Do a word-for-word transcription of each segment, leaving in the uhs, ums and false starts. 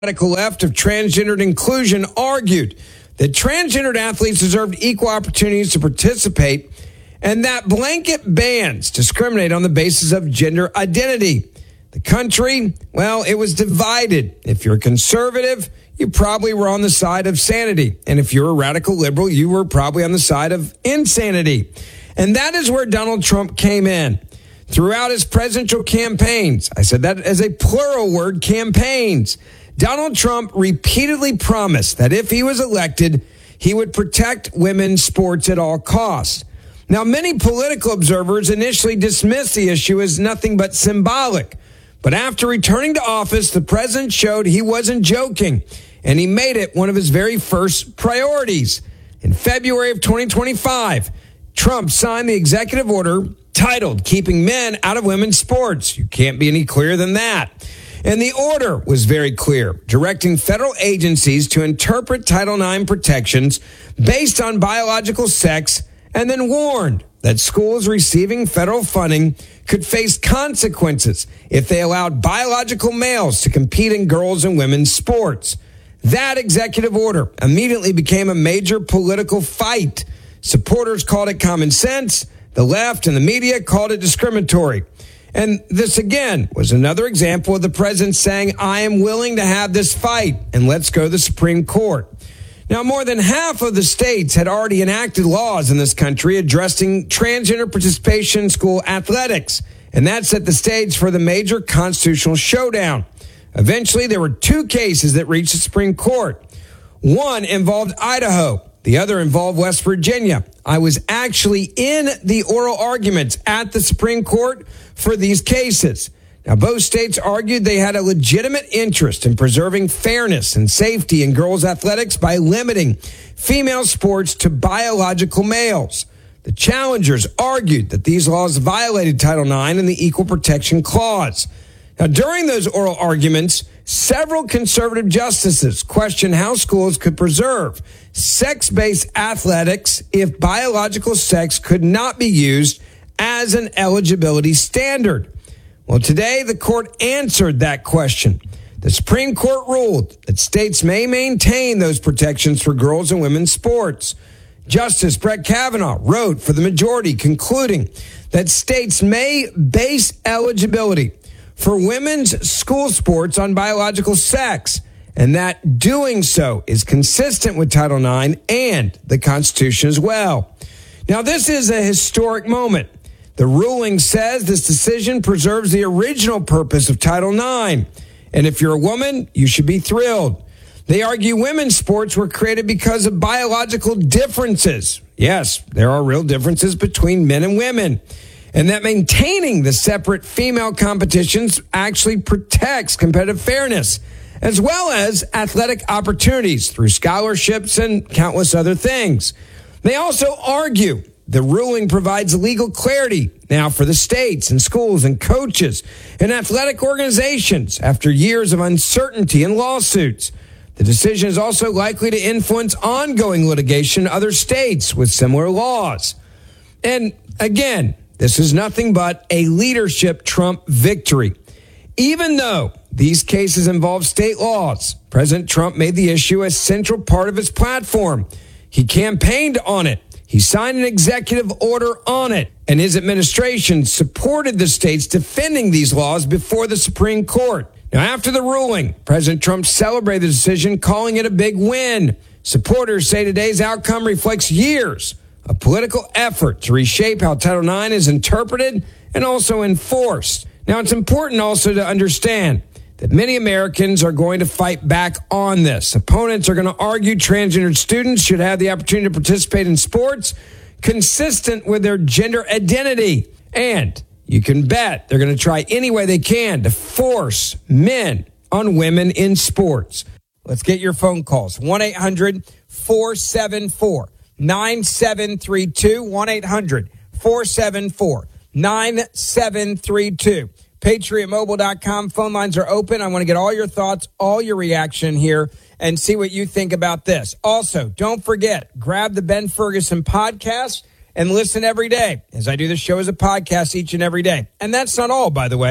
radical left of transgendered inclusion argued that transgendered athletes deserved equal opportunities to participate and that blanket bans discriminate on the basis of gender identity. The country, well, it was divided. If you're a conservative, you probably were on the side of sanity. And if you're a radical liberal, you were probably on the side of insanity. And that is where Donald Trump came in. Throughout his presidential campaigns, I said that as a plural word, campaigns, Donald Trump repeatedly promised that if he was elected, he would protect women's sports at all costs. Now, many political observers initially dismissed the issue as nothing but symbolic. But after returning to office, the president showed he wasn't joking, and he made it one of his very first priorities. In February of twenty twenty-five, Trump signed the executive order titled Keeping Men Out of Women's Sports. You can't be any clearer than that. And the order was very clear, directing federal agencies to interpret Title nine protections based on biological sex, and then warned that schools receiving federal funding could face consequences if they allowed biological males to compete in girls' and women's sports. That executive order immediately became a major political fight. Supporters called it common sense. The left and the media called it discriminatory. And this, again, was another example of the president saying, I am willing to have this fight, and let's go to the Supreme Court. Now, more than half of the states had already enacted laws in this country addressing transgender participation in school athletics, and that set the stage for the major constitutional showdown. Eventually, there were two cases that reached the Supreme Court. One involved Idaho. The other involved West Virginia. I was actually in the oral arguments at the Supreme Court for these cases. Now, both states argued they had a legitimate interest in preserving fairness and safety in girls' athletics by limiting female sports to biological males. The challengers argued that these laws violated Title nine and the Equal Protection Clause. Now, during those oral arguments, several conservative justices questioned how schools could preserve sex-based athletics if biological sex could not be used as an eligibility standard. Well, today, the court answered that question. The Supreme Court ruled that states may maintain those protections for girls and women's sports. Justice Brett Kavanaugh wrote for the majority, concluding that states may base eligibility for women's school sports on biological sex, and that doing so is consistent with Title nine and the Constitution as well. Now, this is a historic moment. The ruling says this decision preserves the original purpose of Title nine. And if you're a woman, you should be thrilled. They argue women's sports were created because of biological differences. Yes, there are real differences between men and women. And that maintaining the separate female competitions actually protects competitive fairness, as well as athletic opportunities through scholarships and countless other things. They also argue the ruling provides legal clarity now for the states and schools and coaches and athletic organizations after years of uncertainty and lawsuits. The decision is also likely to influence ongoing litigation in other states with similar laws. And again, this is nothing but a leadership Trump victory. Even though these cases involve state laws, President Trump made the issue a central part of his platform. He campaigned on it. He signed an executive order on it, and his administration supported the states defending these laws before the Supreme Court. Now, after the ruling, President Trump celebrated the decision, calling it a big win. Supporters say today's outcome reflects years of political effort to reshape how Title nine is interpreted and also enforced. Now, it's important also to understand that many Americans are going to fight back on this. Opponents are going to argue transgender students should have the opportunity to participate in sports consistent with their gender identity. And you can bet they're going to try any way they can to force men on women in sports. Let's get your phone calls. one eight hundred four seven four nine seven three two. one eight hundred four seven four nine seven three two. Patriot Mobile dot com. Phone lines are open. I want to get all your thoughts, all your reaction here, and see what you think about this. Also, don't forget, grab the Ben Ferguson podcast and listen every day, as I do the show as a podcast each and every day. And that's not all, by the way.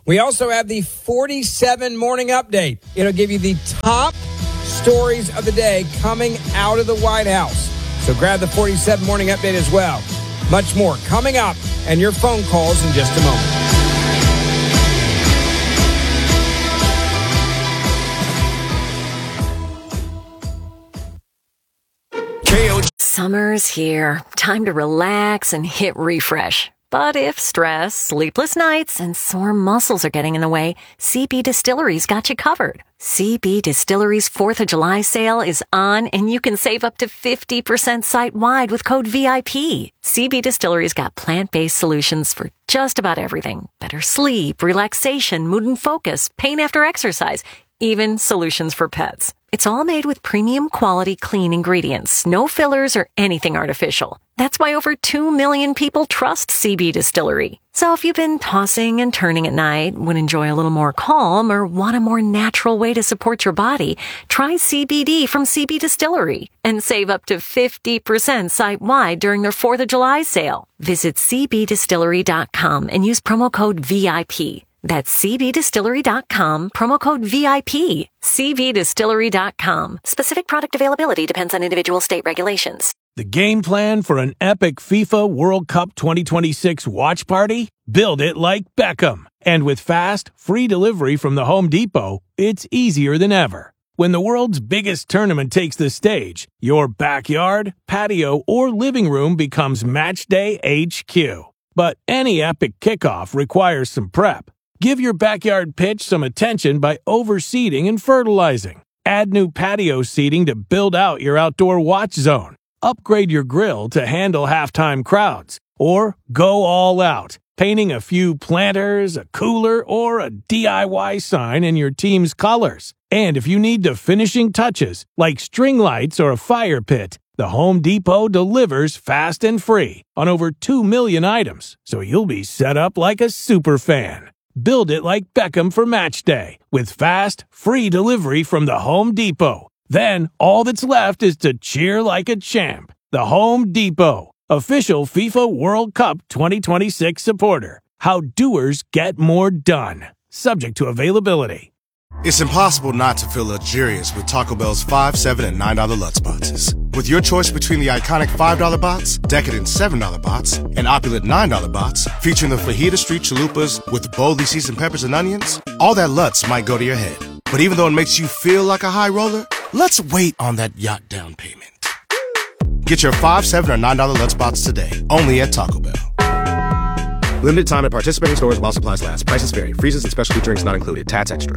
We also have the forty-seven Morning Update. It'll give you the top stories of the day coming out of the White House. So grab the forty-seven Morning Update as well. Much more coming up, and your phone calls in just a moment. Summer's here. Time to relax and hit refresh. But if stress, sleepless nights, and sore muscles are getting in the way, C B Distillery's got you covered. C B Distillery's fourth of July sale is on, and you can save up to fifty percent site-wide with code V I P. C B Distillery's got plant-based solutions for just about everything. Better sleep, relaxation, mood and focus, pain after exercise, even solutions for pets. It's all made with premium quality clean ingredients, no fillers or anything artificial. That's why over two million people trust C B Distillery. So if you've been tossing and turning at night, would enjoy a little more calm, or want a more natural way to support your body, try C B D from C B Distillery and save up to fifty percent site-wide during their fourth of July sale. Visit c b distillery dot com and use promo code V I P. That's c b distillery dot com, promo code V I P. c b distillery dot com. Specific product availability depends on individual state regulations. The game plan for an epic FIFA World Cup twenty twenty-six watch party? Build it like Beckham. And with fast, free delivery from the Home Depot, it's easier than ever. When the world's biggest tournament takes the stage, your backyard, patio, or living room becomes Matchday H Q. But any epic kickoff requires some prep. Give your backyard pitch some attention by overseeding and fertilizing. Add new patio seating to build out your outdoor watch zone. Upgrade your grill to handle halftime crowds. Or go all out, painting a few planters, a cooler, or a D I Y sign in your team's colors. And if you need the finishing touches, like string lights or a fire pit, the Home Depot delivers fast and free on over two million items, so you'll be set up like a super fan. Build it like Beckham for match day with fast, free delivery from the Home Depot. Then all that's left is to cheer like a champ. The Home Depot, official FIFA World Cup twenty twenty-six supporter. How doers get more done. Subject to availability. It's impossible not to feel luxurious with Taco Bell's five, seven, and nine dollar Lutz boxes. With your choice between the iconic five dollar box, decadent seven dollar box, and opulent nine dollar box, featuring the Fajita Street Chalupas with boldly seasoned peppers and onions, all that Lutz might go to your head. But even though it makes you feel like a high roller, let's wait on that yacht down payment. Get your five, seven, or nine dollar Lutz box today, only at Taco Bell. Limited time at participating stores while supplies last. Prices vary. Freezes and specialty drinks not included. Tats extra.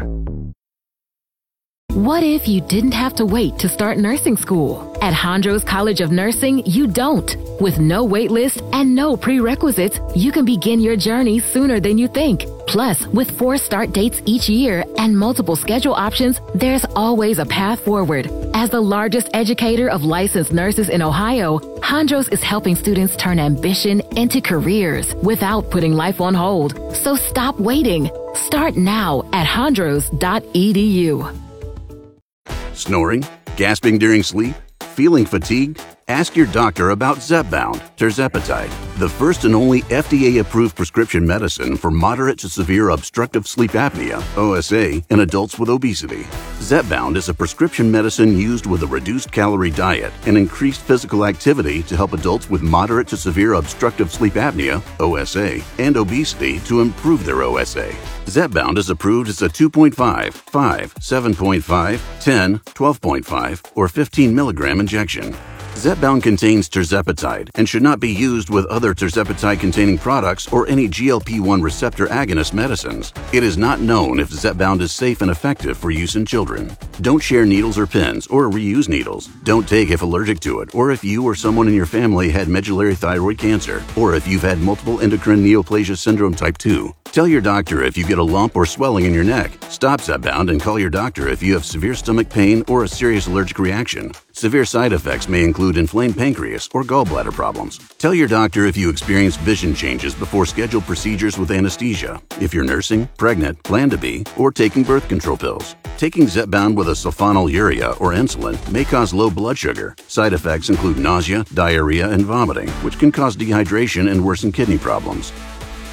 What if you didn't have to wait to start nursing school? At Hondros College of Nursing, you don't. With no wait list and no prerequisites, you can begin your journey sooner than you think. Plus, with four start dates each year and multiple schedule options, there's always a path forward. As the largest educator of licensed nurses in Ohio, Hondros is helping students turn ambition into careers without putting life on hold. So stop waiting. Start now at hondros dot e d u. Snoring? Gasping during sleep? Feeling fatigued? Ask your doctor about Zepbound, tirzepatide, the first and only F D A-approved prescription medicine for moderate to severe obstructive sleep apnea, O S A, in adults with obesity. Zepbound is a prescription medicine used with a reduced calorie diet and increased physical activity to help adults with moderate to severe obstructive sleep apnea, O S A, and obesity to improve their O S A. Zepbound is approved as a two point five, five, seven point five, ten, twelve point five, or fifteen milligram injection. Zepbound contains tirzepatide and should not be used with other tirzepatide-containing products or any G L P one receptor agonist medicines. It is not known if Zepbound is safe and effective for use in children. Don't share needles or pens or reuse needles. Don't take if allergic to it or if you or someone in your family had medullary thyroid cancer or if you've had multiple endocrine neoplasia syndrome type two. Tell your doctor if you get a lump or swelling in your neck. Stop Zepbound and call your doctor if you have severe stomach pain or a serious allergic reaction. Severe side effects may include inflamed pancreas or gallbladder problems. Tell your doctor if you experience vision changes before scheduled procedures with anesthesia, if you're nursing, pregnant, plan to be, or taking birth control pills. Taking Zepbound with a sulfonylurea or insulin may cause low blood sugar. Side effects include nausea, diarrhea, and vomiting, which can cause dehydration and worsen kidney problems.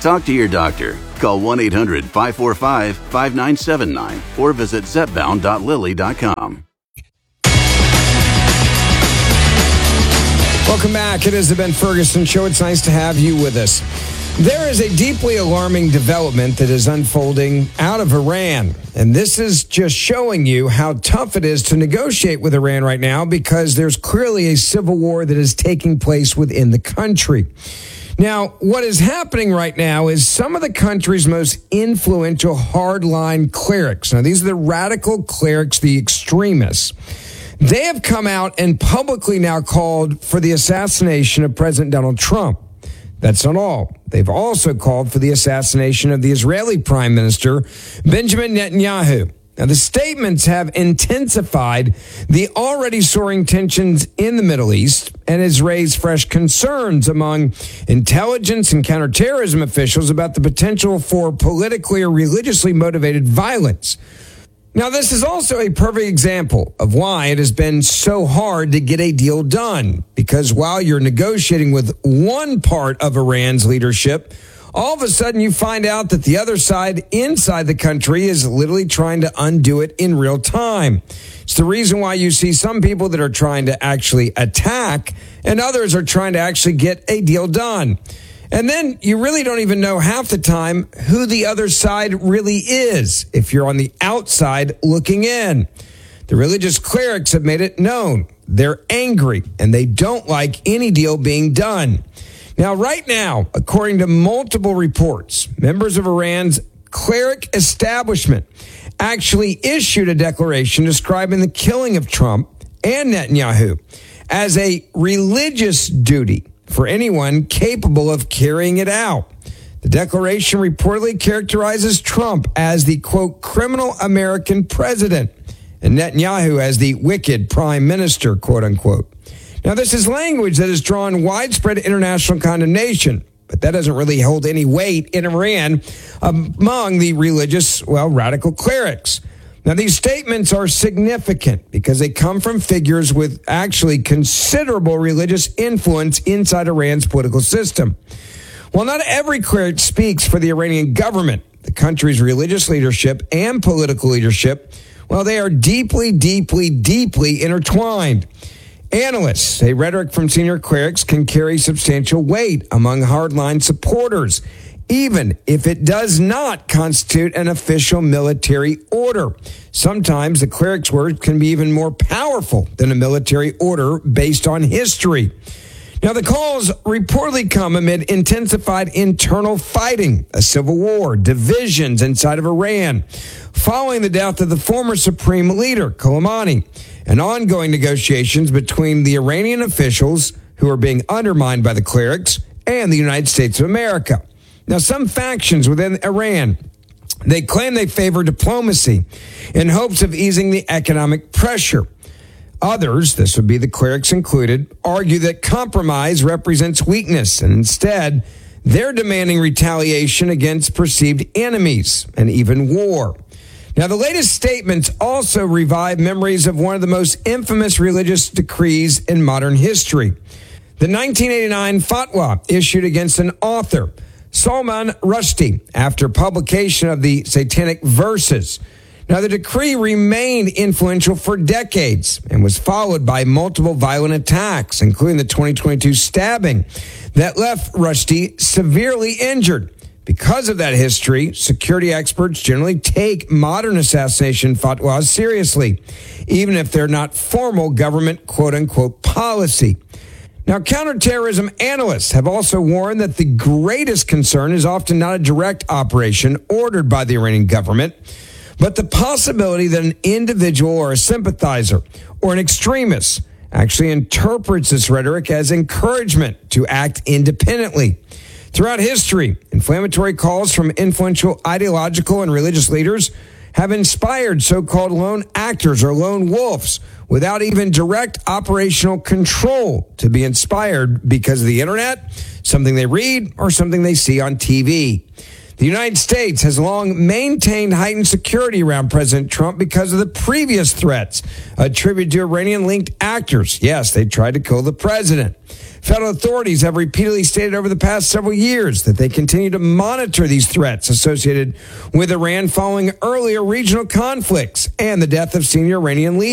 Talk to your doctor. Call one eight hundred five four five five nine seven nine or visit zepbound dot lilly dot com. Welcome back. It is the Ben Ferguson Show. It's nice to have you with us. There is a deeply alarming development that is unfolding out of Iran. And this is just showing you how tough it is to negotiate with Iran right now, because there's clearly a civil war that is taking place within the country. Now, what is happening right now is some of the country's most influential hardline clerics. Now, these are the radical clerics, the extremists. They have come out and publicly now called for the assassination of President Donald Trump. That's not all. They've also called for the assassination of the Israeli Prime Minister, Benjamin Netanyahu. Now, the statements have intensified the already soaring tensions in the Middle East and has raised fresh concerns among intelligence and counterterrorism officials about the potential for politically or religiously motivated violence. Now, this is also a perfect example of why it has been so hard to get a deal done, because while you're negotiating with one part of Iran's leadership, all of a sudden you find out that the other side inside the country is literally trying to undo it in real time. It's the reason why you see some people that are trying to actually attack and others are trying to actually get a deal done. And then you really don't even know half the time who the other side really is if you're on the outside looking in. The religious clerics have made it known. They're angry and they don't like any deal being done. Now, right now, according to multiple reports, members of Iran's cleric establishment actually issued a declaration describing the killing of Trump and Netanyahu as a religious duty for anyone capable of carrying it out. The declaration reportedly characterizes Trump as the, quote, criminal American president and Netanyahu as the wicked prime minister, quote unquote. Now, this is language that has drawn widespread international condemnation, but that doesn't really hold any weight in Iran among the religious, well, radical clerics. Now, these statements are significant because they come from figures with actually considerable religious influence inside Iran's political system. While not every cleric speaks for the Iranian government, the country's religious leadership and political leadership, well, they are deeply, deeply, deeply intertwined. Analysts say rhetoric from senior clerics can carry substantial weight among hardline supporters, even if it does not constitute an official military order. Sometimes the cleric's word can be even more powerful than a military order based on history. Now, the calls reportedly come amid intensified internal fighting, a civil war, divisions inside of Iran, following the death of the former supreme leader, Soleimani, and ongoing negotiations between the Iranian officials who are being undermined by the clerics and the United States of America. Now, some factions within Iran, they claim they favor diplomacy in hopes of easing the economic pressure. Others, this would be the clerics included, argue that compromise represents weakness, and instead, they're demanding retaliation against perceived enemies and even war. Now, the latest statements also revive memories of one of the most infamous religious decrees in modern history. The nineteen eighty-nine fatwa issued against an author, Salman Rushdie, after publication of the Satanic Verses. Now, the decree remained influential for decades and was followed by multiple violent attacks, including the twenty twenty-two stabbing that left Rushdie severely injured. Because of that history, security experts generally take modern assassination fatwas seriously, even if they're not formal government quote-unquote policy. Now, counterterrorism analysts have also warned that the greatest concern is often not a direct operation ordered by the Iranian government, but the possibility that an individual or a sympathizer or an extremist actually interprets this rhetoric as encouragement to act independently. Throughout history, inflammatory calls from influential ideological and religious leaders have inspired so-called lone actors or lone wolves without even direct operational control to be inspired because of the internet, something they read, or something they see on T V. The United States has long maintained heightened security around President Trump because of the previous threats attributed to Iranian-linked actors. Yes, they tried to kill the president. Federal authorities have repeatedly stated over the past several years that they continue to monitor these threats associated with Iran following earlier regional conflicts and the death of senior Iranian leaders.